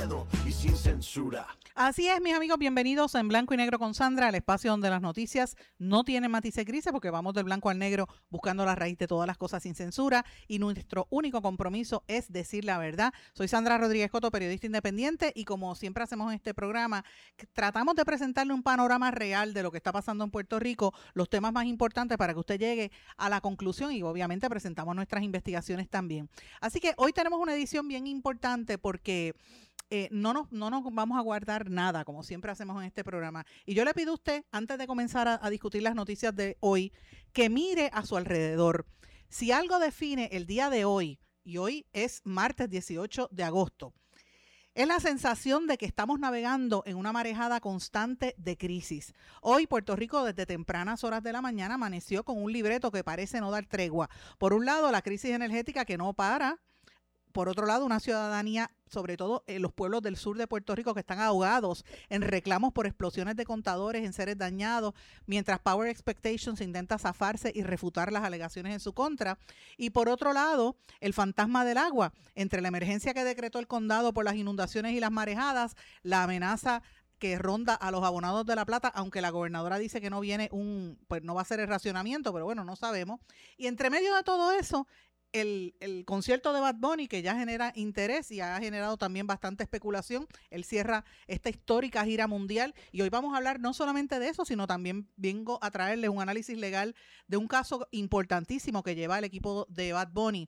miedo y sin censura. Así es, mis amigos, bienvenidos en Blanco y Negro con Sandra, el espacio donde las noticias no tienen matices grises porque vamos del blanco al negro buscando la raíz de todas las cosas sin censura y nuestro único compromiso es decir la verdad. Soy Sandra Rodríguez Coto, periodista independiente, y como siempre hacemos en este programa, tratamos de presentarle un panorama real de lo que está pasando en Puerto Rico, los temas más importantes para que usted llegue a la conclusión, y obviamente presentamos nuestras investigaciones también. Así que hoy tenemos una edición bien importante porque no nos vamos a guardar nada, como siempre hacemos en este programa. Y yo le pido a usted, antes de comenzar a discutir las noticias de hoy, que mire a su alrededor. Si algo define el día de hoy, y hoy es martes 18 de agosto, es la sensación de que estamos navegando en una marejada constante de crisis. Hoy Puerto Rico desde tempranas horas de la mañana amaneció con un libreto que parece no dar tregua. Por un lado, la crisis energética que no para. Por otro lado, una ciudadanía, sobre todo en los pueblos del sur de Puerto Rico, que están ahogados en reclamos por explosiones de contadores, en seres dañados, mientras Power Expectations intenta zafarse y refutar las alegaciones en su contra. Y por otro lado, el fantasma del agua, entre la emergencia que decretó el condado por las inundaciones y las marejadas, la amenaza que ronda a los abonados de La Plata, aunque la gobernadora dice que no viene pues no va a ser el racionamiento, pero bueno, no sabemos. Y entre medio de todo eso, el concierto de Bad Bunny, que ya genera interés y ha generado también bastante especulación. Él cierra esta histórica gira mundial y hoy vamos a hablar no solamente de eso, sino también vengo a traerles un análisis legal de un caso importantísimo que lleva el equipo de Bad Bunny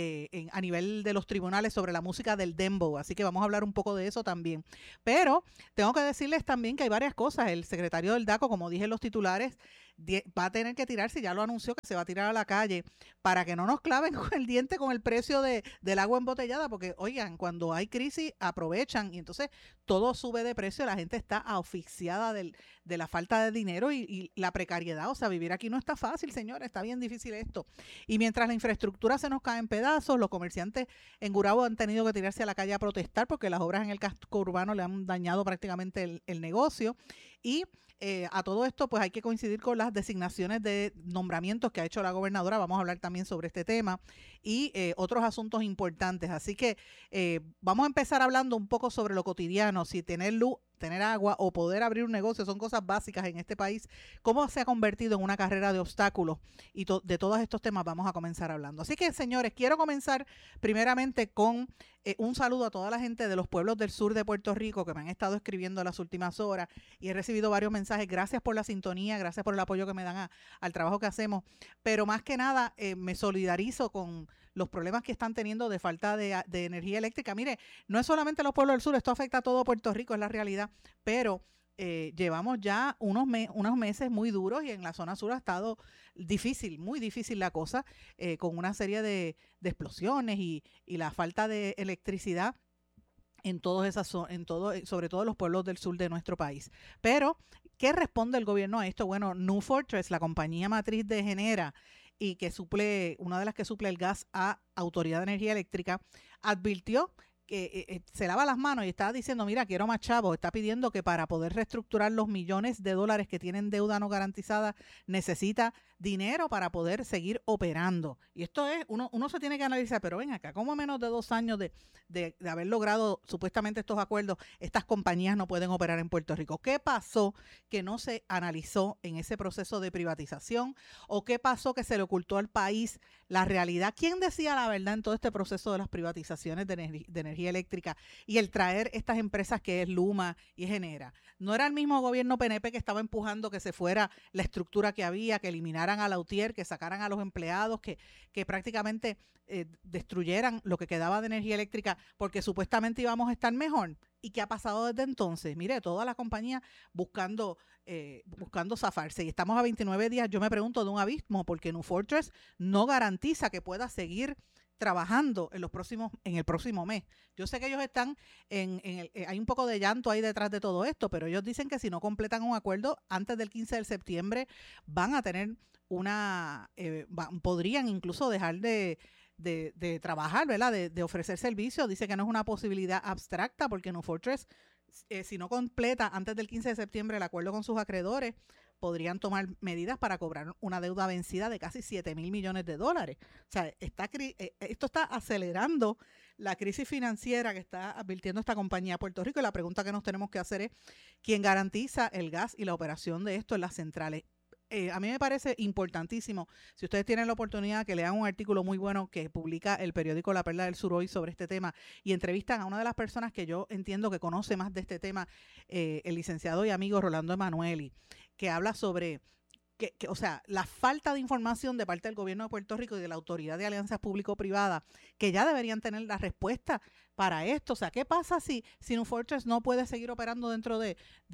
a nivel de los tribunales sobre la música del dembow. Así que vamos a hablar un poco de eso también. Pero tengo que decirles también que hay varias cosas. El secretario del DACO, como dije en los titulares, va a tener que tirarse, ya lo anunció, que se va a tirar a la calle para que no nos claven con el diente con el precio del agua embotellada, porque oigan, cuando hay crisis aprovechan y entonces todo sube de precio, la gente está asfixiada de la falta de dinero y la precariedad. O sea, vivir aquí no está fácil, señores, está bien difícil esto. Y mientras la infraestructura se nos cae en pedazos, los comerciantes en Gurabo han tenido que tirarse a la calle a protestar porque las obras en el casco urbano le han dañado prácticamente el negocio. Y a todo esto pues hay que coincidir con las designaciones de nombramientos que ha hecho la gobernadora. Vamos a hablar también sobre este tema y otros asuntos importantes. Así que vamos a empezar hablando un poco sobre lo cotidiano, si tener luz, tener agua o poder abrir un negocio son cosas básicas en este país. ¿Cómo se ha convertido en una carrera de obstáculos? Y de todos estos temas vamos a comenzar hablando. Así que, señores, quiero comenzar primeramente con un saludo a toda la gente de los pueblos del sur de Puerto Rico que me han estado escribiendo en las últimas horas y he recibido varios mensajes. Gracias por la sintonía, gracias por el apoyo que me dan al trabajo que hacemos. Pero más que nada, me solidarizo con los problemas que están teniendo de falta de energía eléctrica. Mire, no es solamente los pueblos del sur, esto afecta a todo Puerto Rico, es la realidad. Pero llevamos ya unos meses muy duros y en la zona sur ha estado difícil, muy difícil la cosa, con una serie de explosiones y la falta de electricidad en sobre todo los pueblos del sur de nuestro país. Pero, ¿qué responde el gobierno a esto? Bueno, New Fortress, la compañía matriz de Genera y que una de las que suple el gas a Autoridad de Energía Eléctrica, advirtió que se lava las manos y está diciendo, mira, quiero más chavos, está pidiendo que para poder reestructurar los millones de dólares que tienen deuda no garantizada, necesita dinero para poder seguir operando. Y esto es, uno se tiene que analizar, pero ven acá, ¿cómo menos de 2 años de haber logrado supuestamente estos acuerdos, estas compañías no pueden operar en Puerto Rico? ¿Qué pasó que no se analizó en ese proceso de privatización? ¿O qué pasó que se le ocultó al país la realidad? ¿Quién decía la verdad en todo este proceso de las privatizaciones de energía eléctrica y el traer estas empresas que es Luma y Genera? No era el mismo gobierno PNP que estaba empujando que se fuera la estructura que había, que eliminaran a Lautier, que sacaran a los empleados, que prácticamente destruyeran lo que quedaba de energía eléctrica porque supuestamente íbamos a estar mejor. ¿Y qué ha pasado desde entonces? Mire, todas las compañías buscando zafarse. Y estamos a 29 días, yo me pregunto, de un abismo, porque New Fortress no garantiza que pueda seguir trabajando en el próximo mes. Yo sé que ellos están hay un poco de llanto ahí detrás de todo esto, pero ellos dicen que si no completan un acuerdo antes del 15 de septiembre van a tener podrían incluso dejar de trabajar, ¿verdad? De ofrecer servicios. Dice que no es una posibilidad abstracta porque New Fortress, si no completa antes del 15 de septiembre el acuerdo con sus acreedores, podrían tomar medidas para cobrar una deuda vencida de casi $7,000 millones. O sea, esto está acelerando la crisis financiera que está advirtiendo esta compañía a Puerto Rico, y la pregunta que nos tenemos que hacer es ¿quién garantiza el gas y la operación de esto en las centrales? A mí me parece importantísimo, si ustedes tienen la oportunidad, que lean un artículo muy bueno que publica el periódico La Perla del Sur hoy sobre este tema y entrevistan a una de las personas que yo entiendo que conoce más de este tema, el licenciado y amigo Rolando Emanueli, que habla sobre o sea, la falta de información de parte del gobierno de Puerto Rico y de la Autoridad de Alianzas Público-Privadas, que ya deberían tener la respuesta para esto. O sea, ¿qué pasa si New Fortress no puede seguir operando dentro de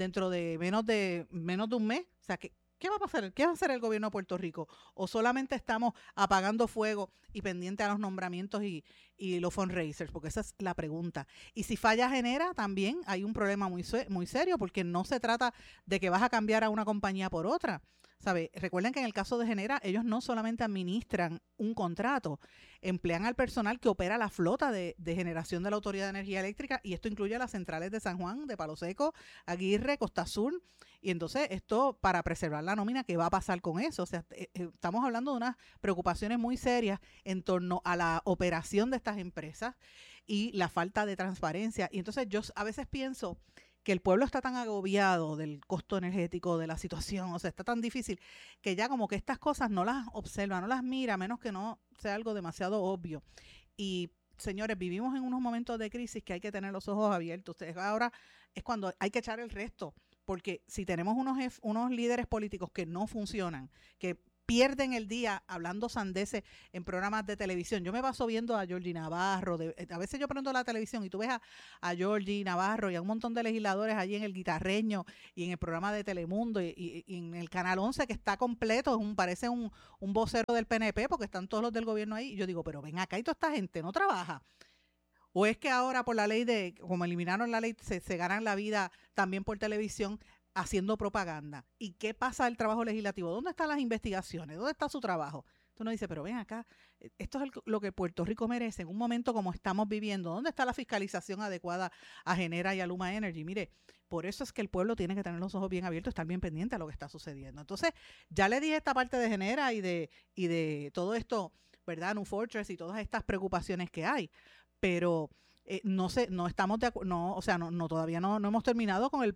menos de un mes? O sea, ¿qué va a pasar? ¿Qué va a hacer el gobierno de Puerto Rico? ¿O solamente estamos apagando fuego y pendientes a los nombramientos y los fundraisers? Porque esa es la pregunta. Y si falla Genera, también hay un problema muy serio, porque no se trata de que vas a cambiar a una compañía por otra. ¿Sabe? Recuerden que en el caso de Genera, ellos no solamente administran un contrato, emplean al personal que opera la flota de generación de la Autoridad de Energía Eléctrica, y esto incluye las centrales de San Juan, de Palo Seco, Aguirre, Costa Azul, y entonces esto para preservar la nómina, ¿qué va a pasar con eso? O sea, estamos hablando de unas preocupaciones muy serias en torno a la operación de estas empresas y la falta de transparencia. Y entonces yo a veces pienso que el pueblo está tan agobiado del costo energético, de la situación, o sea, está tan difícil, que ya como que estas cosas no las observa, no las mira, a menos que no sea algo demasiado obvio. Y señores, vivimos en unos momentos de crisis que hay que tener los ojos abiertos. Ustedes ahora es cuando hay que echar el resto, porque si tenemos unos líderes políticos que no funcionan, que pierden el día hablando sandeces en programas de televisión. Yo me paso viendo a Georgie Navarro, a veces yo prendo la televisión y tú ves a Georgie Navarro y a un montón de legisladores allí en el Guitarreño y en el programa de Telemundo y en el Canal 11 que está completo, parece un vocero del PNP porque están todos los del gobierno ahí. Y yo digo, pero ven acá y toda esta gente no trabaja. ¿O es que ahora por la ley como eliminaron la ley, se ganan la vida también por televisión haciendo propaganda? ¿Y qué pasa del trabajo legislativo? ¿Dónde están las investigaciones? ¿Dónde está su trabajo? Tú nos dices, pero ven acá, esto es lo que Puerto Rico merece en un momento como estamos viviendo. ¿Dónde está la fiscalización adecuada a Genera y a Luma Energy? Mire, por eso es que el pueblo tiene que tener los ojos bien abiertos, estar bien pendiente a lo que está sucediendo. Entonces, ya le dije esta parte de Genera y de todo esto, ¿verdad? New Fortress y todas estas preocupaciones que hay. Pero no estamos de acuerdo, o sea, todavía no hemos terminado con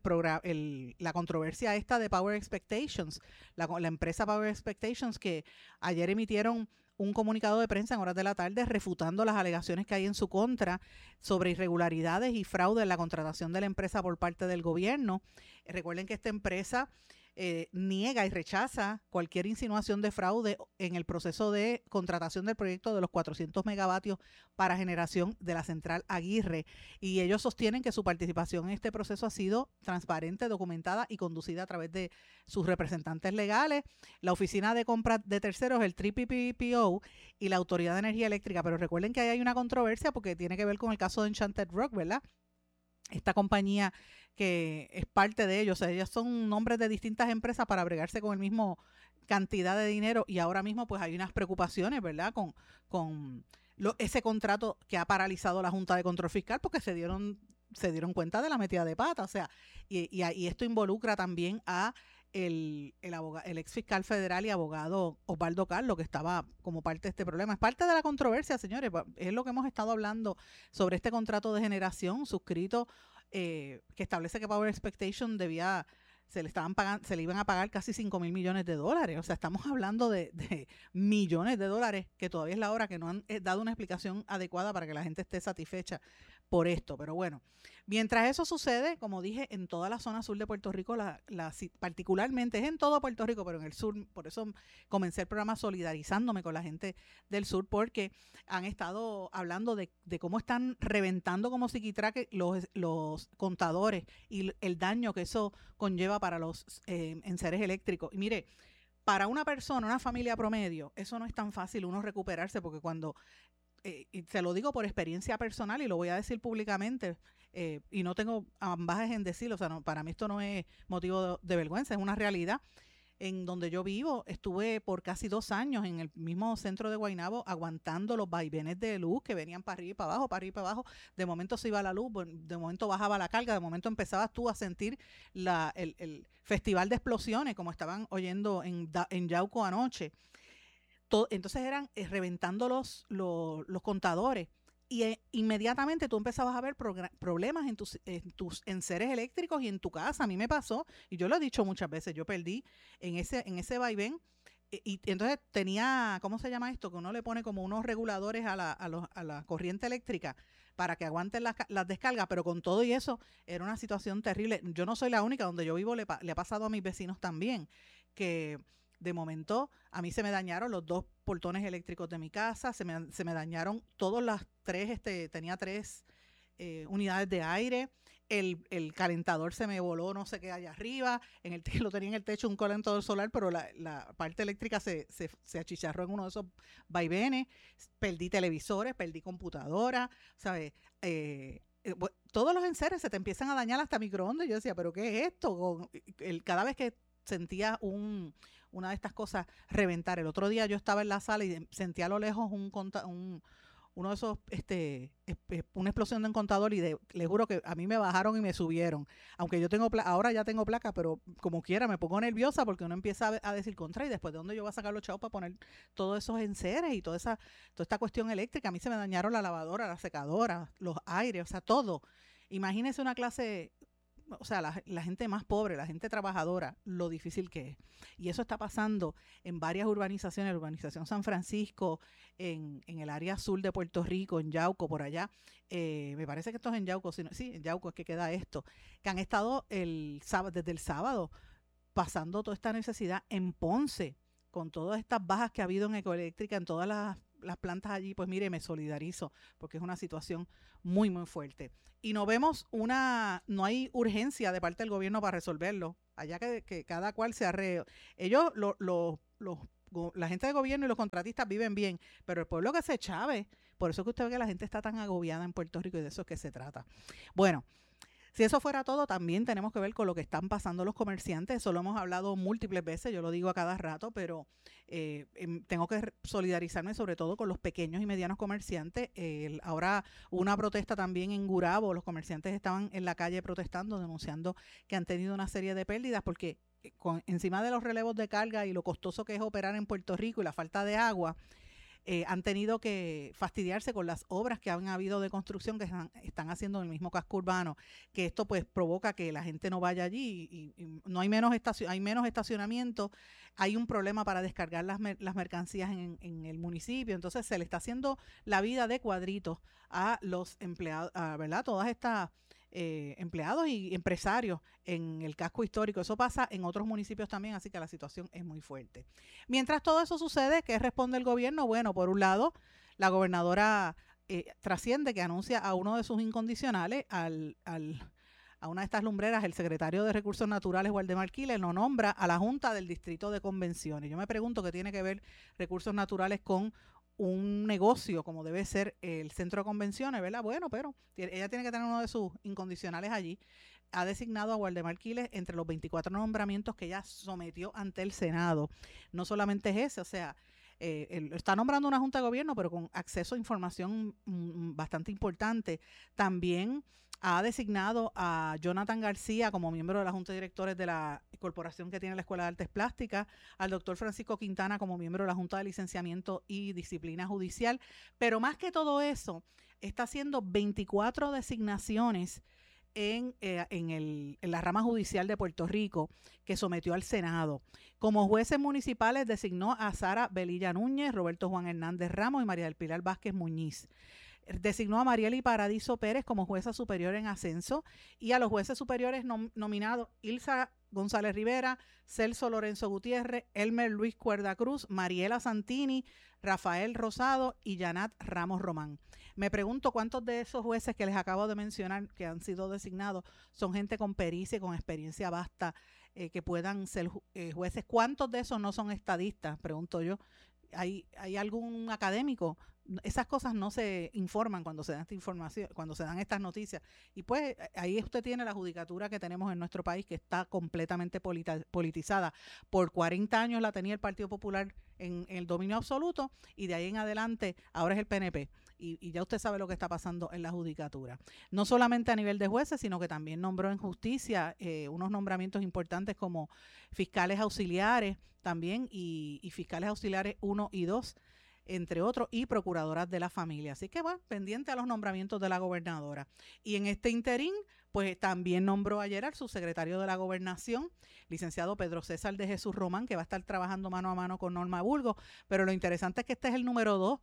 la controversia esta de Power Expectations, la empresa Power Expectations, que ayer emitieron un comunicado de prensa en horas de la tarde refutando las alegaciones que hay en su contra sobre irregularidades y fraude en la contratación de la empresa por parte del gobierno. Recuerden que esta empresa niega y rechaza cualquier insinuación de fraude en el proceso de contratación del proyecto de los 400 megavatios para generación de la central Aguirre, y ellos sostienen que su participación en este proceso ha sido transparente, documentada y conducida a través de sus representantes legales, la Oficina de Compras de Terceros, el TPPO, y la Autoridad de Energía Eléctrica. Pero recuerden que ahí hay una controversia porque tiene que ver con el caso de Enchanted Rock, ¿verdad? Esta compañía que es parte de ellos, o sea, ellas son nombres de distintas empresas para bregarse con el mismo cantidad de dinero, y ahora mismo pues hay unas preocupaciones, ¿verdad? Con ese contrato que ha paralizado la Junta de Control Fiscal porque se dieron cuenta de la metida de pata, o sea, y esto involucra también a el ex fiscal federal y abogado Osvaldo Carlos, que estaba como parte de este problema. Es parte de la controversia, señores, es lo que hemos estado hablando sobre este contrato de generación suscrito, que establece que Power Expectation se le iban a pagar casi 5,000 millones de dólares. O sea, estamos hablando de millones de dólares, que todavía es la hora que no han dado una explicación adecuada para que la gente esté satisfecha por esto. Pero bueno, mientras eso sucede, como dije, en toda la zona sur de Puerto Rico, particularmente es en todo Puerto Rico, pero en el sur, por eso comencé el programa solidarizándome con la gente del sur, porque han estado hablando de cómo están reventando como psiquitraque los contadores y el daño que eso conlleva para los enseres eléctricos. Y mire, para una persona, una familia promedio, eso no es tan fácil uno recuperarse, porque cuando y se lo digo por experiencia personal y lo voy a decir públicamente, y no tengo ambajes en decirlo, o sea, para mí esto no es motivo de vergüenza, es una realidad. En donde yo vivo, estuve por casi 2 años en el mismo centro de Guaynabo aguantando los vaivenes de luz que venían para arriba y para abajo, para arriba y para abajo. De momento se iba la luz, de momento bajaba la carga, de momento empezabas tú a sentir el festival de explosiones, como estaban oyendo en Yauco anoche. Entonces eran reventando los contadores. inmediatamente tú empezabas a ver problemas en tus enseres eléctricos y en tu casa. A mí me pasó, y yo lo he dicho muchas veces, yo perdí en ese vaivén, y entonces tenía, ¿cómo se llama esto? Que uno le pone como unos reguladores a la corriente eléctrica para que aguanten las descargas, pero con todo y eso era una situación terrible. Yo no soy la única, donde yo vivo le ha pasado a mis vecinos también, que de momento a mí se me dañaron los 2 portones eléctricos de mi casa, se me dañaron todas las 3, tenía 3 unidades de aire, el calentador se me voló, no sé qué, allá arriba, lo tenía en el techo un calentador solar, pero la parte eléctrica se achicharró en uno de esos vaivenes, perdí televisores, perdí computadora, ¿sabes? Todos los enseres se te empiezan a dañar, hasta microondas. Yo decía, ¿pero qué es esto? Cada vez que sentía una de estas cosas reventar. El otro día yo estaba en la sala y sentía a lo lejos uno de esos, una explosión de un contador, y les juro que a mí me bajaron y me subieron. Aunque yo ahora ya tengo placa, pero como quiera me pongo nerviosa porque uno empieza a decir contra, y después de dónde yo voy a sacar los chavos para poner todos esos enseres y toda esta cuestión eléctrica. A mí se me dañaron la lavadora, la secadora, los aires, o sea, todo. Imagínense una clase, o sea, la gente más pobre, la gente trabajadora, lo difícil que es. Y eso está pasando en varias urbanizaciones, la urbanización San Francisco, en el área sur de Puerto Rico, en Yauco, por allá. Me parece que esto es en Yauco, sí, en Yauco es que queda esto, que han estado desde el sábado pasando toda esta necesidad en Ponce, con todas estas bajas que ha habido en Ecoeléctrica, en todas las plantas allí. Pues mire, me solidarizo, porque es una situación muy, muy fuerte. Y no hay urgencia de parte del gobierno para resolverlo. Allá que cada cual se arree. Ellos, la gente de gobierno y los contratistas viven bien, pero el pueblo que se chave. Por eso es que usted ve que la gente está tan agobiada en Puerto Rico, y de eso es que se trata. Bueno, si eso fuera todo, también tenemos que ver con lo que están pasando los comerciantes. Eso lo hemos hablado múltiples veces, yo lo digo a cada rato, pero tengo que solidarizarme sobre todo con los pequeños y medianos comerciantes. Ahora hubo una protesta también en Gurabo, los comerciantes estaban en la calle protestando, denunciando que han tenido una serie de pérdidas, porque encima de los relevos de carga y lo costoso que es operar en Puerto Rico y la falta de agua, han tenido que fastidiarse con las obras que han habido de construcción que están haciendo en el mismo casco urbano, que esto pues provoca que la gente no vaya allí, y no hay menos estacionamiento, hay un problema para descargar las mercancías en el municipio. Entonces se le está haciendo la vida de cuadritos a los empleados, ¿verdad? Todas estas empleados y empresarios en el casco histórico. Eso pasa en otros municipios también, así que la situación es muy fuerte. Mientras todo eso sucede, ¿qué responde el gobierno? Bueno, por un lado, la gobernadora trasciende que anuncia a uno de sus incondicionales, a una de estas lumbreras, el secretario de Recursos Naturales, Waldemar Quiles, lo nombra a la Junta del Distrito de Convenciones. Yo me pregunto qué tiene que ver Recursos Naturales con un negocio como debe ser el centro de convenciones, ¿verdad? Bueno, pero ella tiene que tener uno de sus incondicionales allí. Ha designado a Waldemar Quiles entre los 24 nombramientos que ella sometió ante el Senado. No solamente es ese, o sea, está nombrando una junta de gobierno, pero con acceso a información bastante importante. También ha designado a Jonathan García como miembro de la Junta de Directores de la corporación que tiene la Escuela de Artes Plásticas, al doctor Francisco Quintana como miembro de la Junta de Licenciamiento y Disciplina Judicial, pero más que todo eso, está haciendo 24 designaciones en la rama judicial de Puerto Rico, que sometió al Senado. Como jueces municipales designó a Sara Belilla Núñez, Roberto Juan Hernández Ramos y María del Pilar Vázquez Muñiz. Designó a Marieli Paradiso Pérez como jueza superior en ascenso, y a los jueces superiores nominados Ilsa González Rivera, Celso Lorenzo Gutiérrez, Elmer Luis Cuerda Cruz, Mariela Santini, Rafael Rosado y Yanat Ramos Román. Me pregunto cuántos de esos jueces que les acabo de mencionar que han sido designados son gente con pericia y con experiencia vasta, que puedan ser jueces. ¿Cuántos de esos no son estadistas? Pregunto yo. ¿Hay algún académico? Esas cosas no se informan cuando se dan esta información, cuando se dan estas noticias. Y pues ahí usted tiene la judicatura que tenemos en nuestro país, que está completamente politizada. Por 40 años la tenía el Partido Popular en el dominio absoluto, y de ahí en adelante ahora es el PNP. Y ya usted sabe lo que está pasando en la judicatura. No solamente a nivel de jueces, sino que también nombró en justicia unos nombramientos importantes como fiscales auxiliares también, y fiscales auxiliares 1 y 2. entre otros, y procuradoras de la familia. Así que va, pendiente a los nombramientos de la gobernadora. Y en este interín, pues también nombró ayer al subsecretario de la Gobernación, licenciado Pedro César de Jesús Román, que va a estar trabajando mano a mano con Norma Burgos. Pero lo interesante es que este es el número 2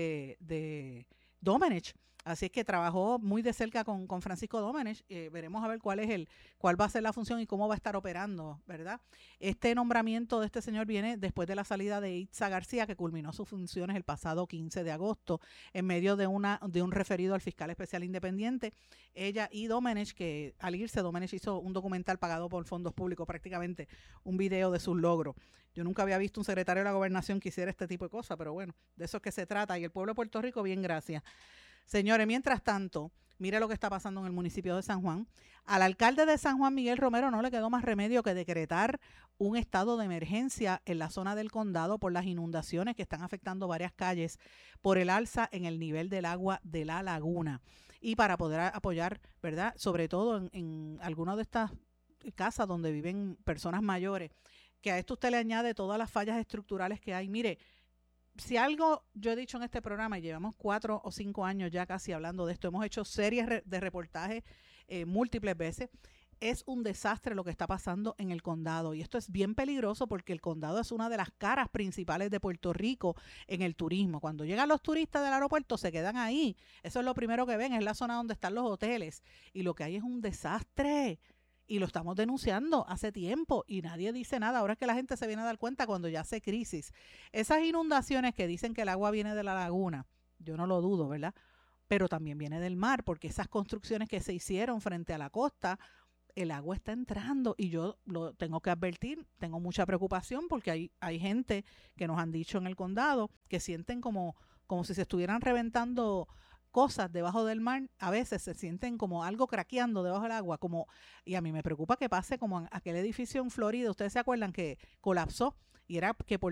de Domenech. Así es que trabajó muy de cerca con Francisco Domenech. Veremos a ver cuál va a ser la función y cómo va a estar operando, ¿verdad? Este nombramiento de este señor viene después de la salida de Itza García, que culminó sus funciones el pasado 15 de agosto, en medio de un referido al fiscal especial independiente. Ella y Domenech, que al irse, Domenech hizo un documental pagado por fondos públicos, prácticamente un video de sus logros. Yo nunca había visto un secretario de la Gobernación que hiciera este tipo de cosas, pero bueno, de eso es que se trata. Y el pueblo de Puerto Rico, bien, gracias. Señores, mientras tanto, mire lo que está pasando en el municipio de San Juan. Al alcalde de San Juan, Miguel Romero, no le quedó más remedio que decretar un estado de emergencia en la zona del condado por las inundaciones que están afectando varias calles por el alza en el nivel del agua de la laguna. Y para poder apoyar, ¿verdad? Sobre todo en algunas de estas casas donde viven personas mayores, que a esto usted le añade todas las fallas estructurales que hay. Mire, si algo yo he dicho en este programa, y llevamos 4 o 5 años ya casi hablando de esto, hemos hecho series de reportajes múltiples veces, es un desastre lo que está pasando en el condado. Y esto es bien peligroso porque el condado es una de las caras principales de Puerto Rico en el turismo. Cuando llegan los turistas del aeropuerto se quedan ahí. Eso es lo primero que ven, es la zona donde están los hoteles. Y lo que hay es un desastre. Y lo estamos denunciando hace tiempo y nadie dice nada. Ahora es que la gente se viene a dar cuenta cuando ya hace crisis. Esas inundaciones que dicen que el agua viene de la laguna, yo no lo dudo, ¿verdad? Pero también viene del mar, porque esas construcciones que se hicieron frente a la costa, el agua está entrando y yo lo tengo que advertir, tengo mucha preocupación porque hay gente que nos han dicho en el condado que sienten como si se estuvieran reventando cosas debajo del mar. A veces se sienten como algo craqueando debajo del agua, y a mí me preocupa que pase como aquel edificio en Florida, ustedes se acuerdan que colapsó y era que por